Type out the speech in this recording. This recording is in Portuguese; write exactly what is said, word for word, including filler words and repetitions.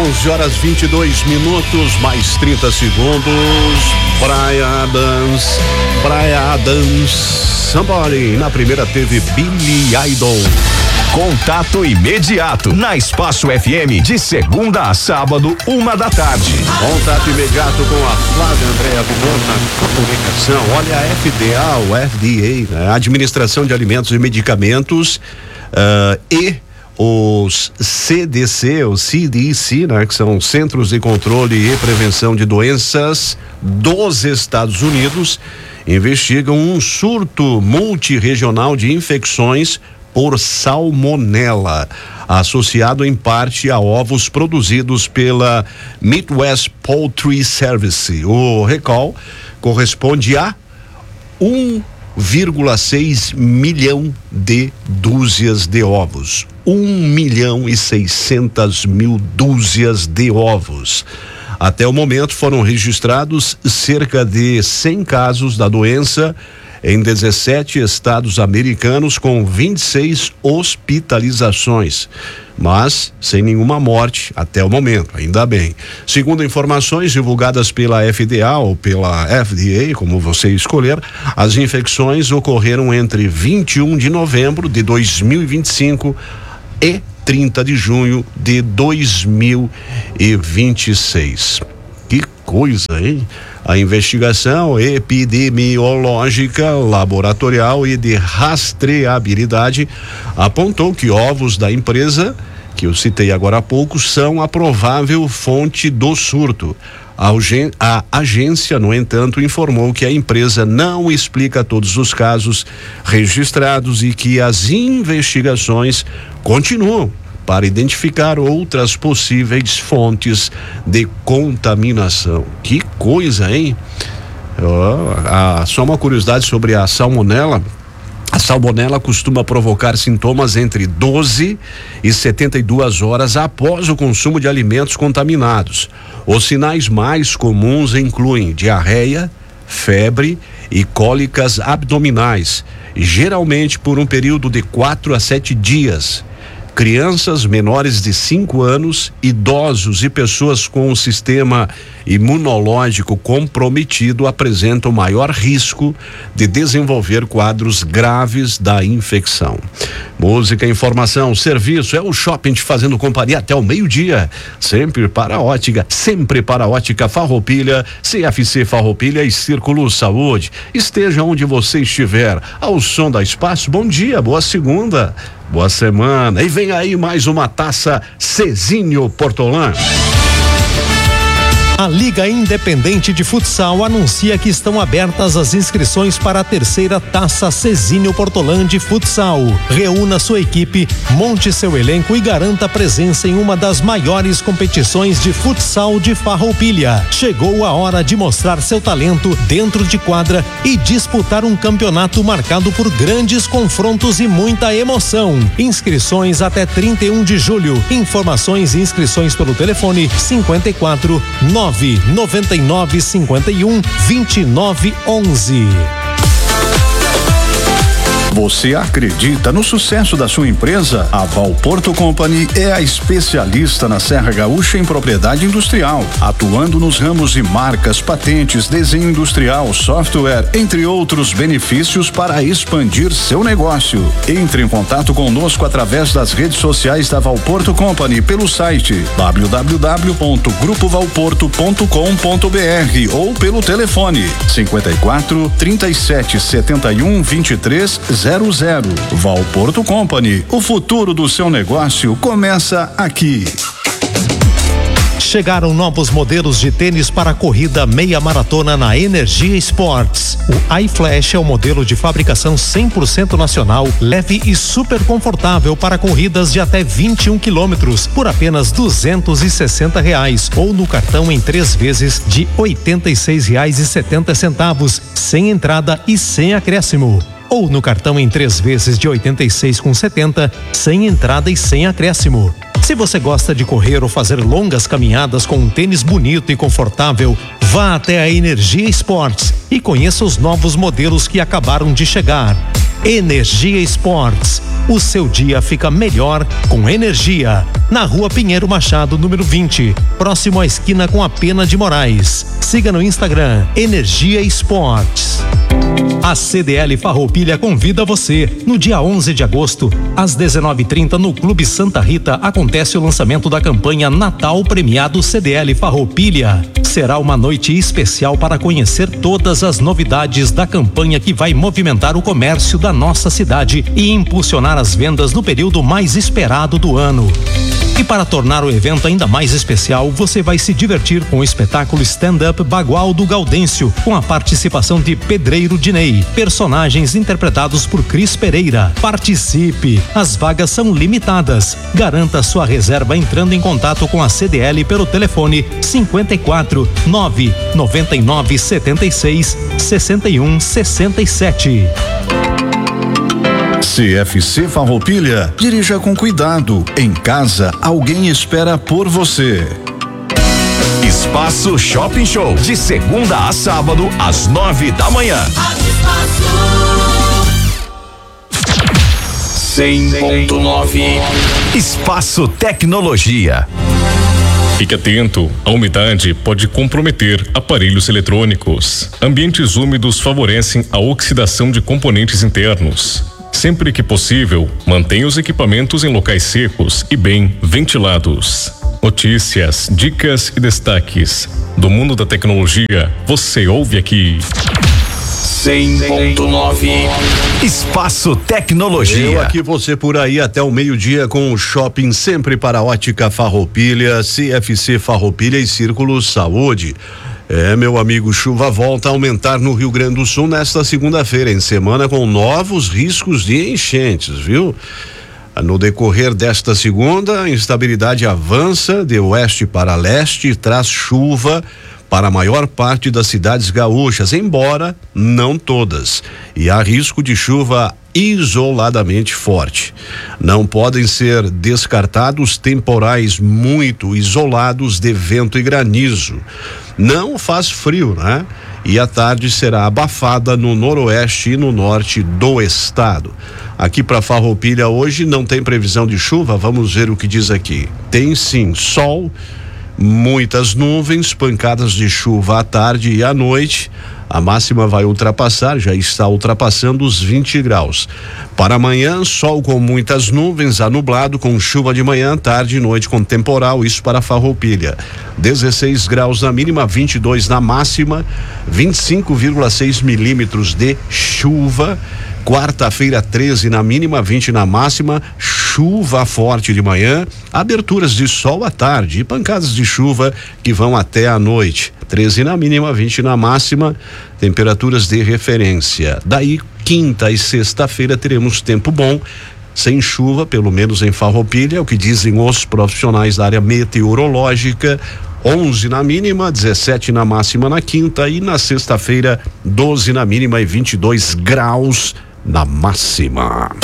onze horas vinte e dois minutos, mais trinta segundos. Bryan Adams, Bryan Adams, Somebody. Na primeira teve Billy Idol. Contato imediato na Espaço F M de segunda a sábado, uma da tarde. Contato imediato com a Flávia Andréa Vigor na comunicação. Olha, a F D A, o F D A, né? Administração de Alimentos e Medicamentos, uh, e os C D C, o C D C, né, que são Centros de Controle e Prevenção de Doenças dos Estados Unidos, investigam um surto multirregional de infecções por salmonela, associado em parte a ovos produzidos pela Midwest Poultry Service. O recall corresponde a um vírgula seis milhão de dúzias de ovos. Um milhão e seiscentas mil dúzias de ovos. Até o momento foram registrados cerca de cem casos da doença em dezessete estados americanos, com vinte e seis hospitalizações, mas sem nenhuma morte até o momento, ainda bem. Segundo informações divulgadas pela F D A ou pela F D A, como você escolher, as infecções ocorreram entre vinte e um de novembro de dois mil e vinte e cinco e trinta de junho de dois mil e vinte e seis. Que coisa, hein? A investigação epidemiológica, laboratorial e de rastreabilidade apontou que ovos da empresa, que eu citei agora há pouco, são a provável fonte do surto. A, a agência, no entanto, informou que a empresa não explica todos os casos registrados e que as investigações continuam para identificar outras possíveis fontes de contaminação. Que coisa, hein? Oh, ah, só uma curiosidade sobre a salmonela. A salmonela costuma provocar sintomas entre doze e setenta e duas horas após o consumo de alimentos contaminados. Os sinais mais comuns incluem diarreia, febre e cólicas abdominais, geralmente por um período de quatro a sete dias. Crianças menores de cinco anos, idosos e pessoas com o sistema imunológico comprometido apresentam maior risco de desenvolver quadros graves da infecção. Música, informação, serviço, é o Shopping te fazendo companhia até o meio-dia. Sempre para a ótica, sempre para a ótica Farroupilha, C F C Farroupilha e Círculo Saúde. Esteja onde você estiver, ao som da Espaço, bom dia, boa segunda. Boa semana. E vem aí mais uma taça Cezinho Portolã. A Liga Independente de Futsal anuncia que estão abertas as inscrições para a terceira Taça Cezinho Portolã de Futsal. Reúna sua equipe, monte seu elenco e garanta presença em uma das maiores competições de futsal de Farroupilha. Chegou a hora de mostrar seu talento dentro de quadra e disputar um campeonato marcado por grandes confrontos e muita emoção. Inscrições até trinta e um de julho. Informações e inscrições pelo telefone cinquenta e quatro, nove noventa e nove, cinquenta e um, vinte e nove, onze. Você acredita no sucesso da sua empresa? A Valporto Company é a especialista na Serra Gaúcha em propriedade industrial, atuando nos ramos de marcas, patentes, desenho industrial, software, entre outros benefícios para expandir seu negócio. Entre em contato conosco através das redes sociais da Valporto Company pelo site w w w ponto grupo valporto ponto com ponto b r ou pelo telefone cinquenta e quatro, trinta e sete, setenta e um, vinte e três, zero zero. Valporto Company, o futuro do seu negócio começa aqui. Chegaram novos modelos de tênis para a corrida meia maratona na Energia Esportes. O iFlash é o modelo de fabricação cem por cento nacional, leve e super confortável para corridas de até vinte e um quilômetros por apenas duzentos e sessenta reais ou no cartão em três vezes de oitenta e seis reais e setenta centavos, sem entrada e sem acréscimo. Ou no cartão em três vezes de oitenta e seis com setenta, sem entrada e sem acréscimo. Se você gosta de correr ou fazer longas caminhadas com um tênis bonito e confortável, vá até a Energia Esportes e conheça os novos modelos que acabaram de chegar. Energia Esportes. O seu dia fica melhor com energia. Na Rua Pinheiro Machado, número vinte, próximo à esquina com a Pena de Moraes. Siga no Instagram Energia Esportes. A C D L Farroupilha convida você. No dia onze de agosto, às dezenove e trinta, no Clube Santa Rita, acontece o lançamento da campanha Natal Premiado C D L Farroupilha. Será uma noite especial para conhecer todas as novidades da campanha que vai movimentar o comércio da nossa cidade e impulsionar as vendas no período mais esperado do ano. E para tornar o evento ainda mais especial, você vai se divertir com o espetáculo stand-up Bagual do Gaudêncio, com a participação de Pedreiro Dinei, personagens interpretados por Cris Pereira. Participe! As vagas são limitadas. Garanta sua reserva entrando em contato com a C D L pelo telefone cinquenta e quatro, nove noventa e nove, setenta e seis, sessenta e um, sessenta e sete. C F C Farroupilha, dirija com cuidado. Em casa, alguém espera por você. Espaço Shopping Show, de segunda a sábado, às nove da manhã. cem ponto nove. Espaço Tecnologia. Fique atento, a umidade pode comprometer aparelhos eletrônicos. Ambientes úmidos favorecem a oxidação de componentes internos. Sempre que possível, mantenha os equipamentos em locais secos e bem ventilados. Notícias, dicas e destaques do mundo da tecnologia, você ouve aqui. cem ponto nove. Espaço Tecnologia. Eu aqui, você por aí até o meio-dia com o shopping sempre para Ótica Farroupilha, C F C Farroupilha e Círculo Saúde. É, meu amigo, chuva volta a aumentar no Rio Grande do Sul nesta segunda-feira, em semana com novos riscos de enchentes, viu? No decorrer desta segunda, a instabilidade avança de oeste para leste e traz chuva para a maior parte das cidades gaúchas, embora não todas. E há risco de chuva isoladamente forte. Não podem ser descartados temporais muito isolados de vento e granizo. Não faz frio, né? E a tarde será abafada no noroeste e no norte do estado. Aqui para Farroupilha hoje não tem previsão de chuva, vamos ver o que diz aqui. Tem sim sol, muitas nuvens, pancadas de chuva à tarde e à noite. A máxima vai ultrapassar, já está ultrapassando os vinte graus. Para amanhã, sol com muitas nuvens, anublado com chuva de manhã, tarde e noite com temporal, isso para Farroupilha. dezesseis graus na mínima, vinte e dois na máxima, vinte e cinco vírgula seis milímetros de chuva. Quarta-feira, treze na mínima, vinte na máxima, chuva forte de manhã, aberturas de sol à tarde e pancadas de chuva que vão até a noite. treze na mínima, vinte na máxima, temperaturas de referência. Daí, quinta e sexta-feira teremos tempo bom, sem chuva, pelo menos em Farroupilha, é o que dizem os profissionais da área meteorológica. onze na mínima, dezessete na máxima na quinta e na sexta-feira, doze na mínima e vinte e dois graus na máxima.